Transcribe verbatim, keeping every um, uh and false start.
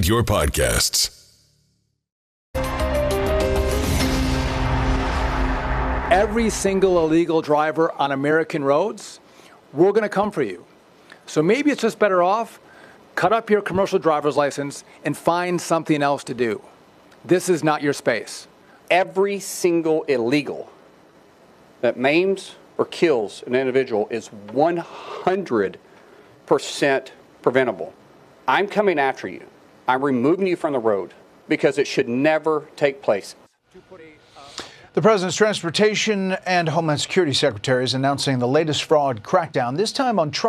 your podcasts. Every single illegal driver on American roads, we're going to come for you. So maybe it's just better off, cut up your commercial driver's license and find something else to do. This is not your space. Every single illegal that maims or kills an individual is one hundred percent preventable. I'm coming after you. I'm removing you from the road because it should never take place. The president's transportation and Homeland Security secretaries announcing the latest fraud crackdown, this time on truck